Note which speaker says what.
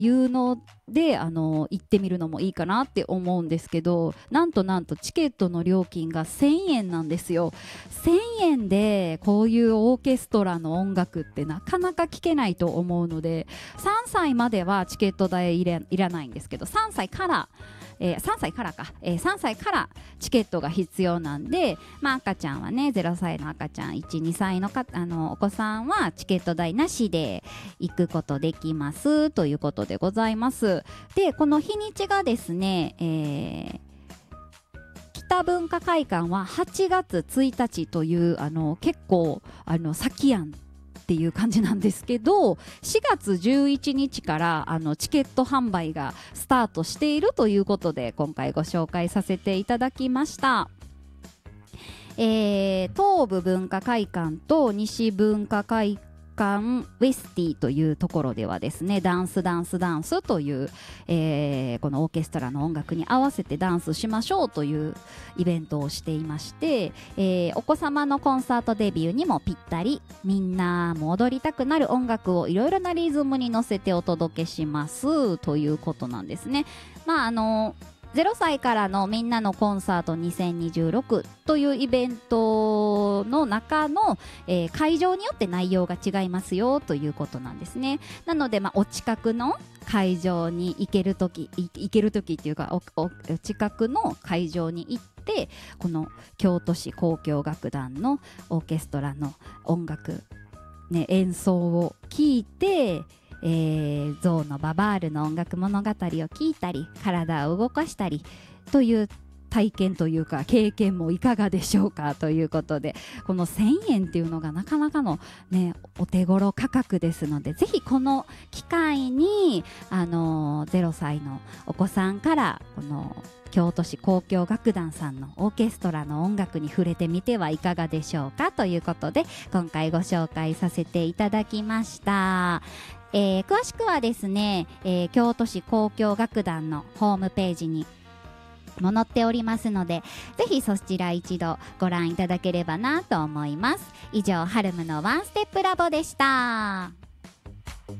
Speaker 1: いうので行ってみるのもいいかなって思うんですけど、なんとチケットの料金が1000円なんですよ。1000円でこういうオーケストラの音楽ってなかなか聴けないと思うので、3歳まではチケット代いらないんですけど、3歳から3歳からチケットが必要なんで、赤ちゃんはね、0歳の赤ちゃん、1、2歳のお子さんはチケット代なしで行くことできますということでございます。で、この日にちがですね、北文化会館は8月1日という結構先やんっていう感じなんですけど、4月11日からチケット販売がスタートしているということで、今回ご紹介させていただきました。東武文化会館と西文化会館ウェスティというところではですね、ダンスという、このオーケストラの音楽に合わせてダンスしましょうというイベントをしていまして、お子様のコンサートデビューにもぴったり、みんなも踊りたくなる音楽をいろいろなリズムに乗せてお届けしますということなんですね。0歳からのみんなのコンサート2026というイベントの中の、会場によって内容が違いますよということなんですね。なので、お近くの会場に行けるときっていうか、お近くの会場に行って、この京都市交響楽団のオーケストラの音楽、演奏を聴いて、ゾウのババールの音楽物語を聞いたり、体を動かしたりという体験というか経験もいかがでしょうかということで、この1000円っていうのがなかなかの、お手頃価格ですので、ぜひこの機会に0歳のお子さんからこの京都市交響楽団さんのオーケストラの音楽に触れてみてはいかがでしょうかということで、今回ご紹介させていただきました。詳しくはですね、京都市交響楽団のホームページにも載っておりますので、ぜひそちら一度ご覧いただければなと思います。以上、ハルムのワンステップラボでした。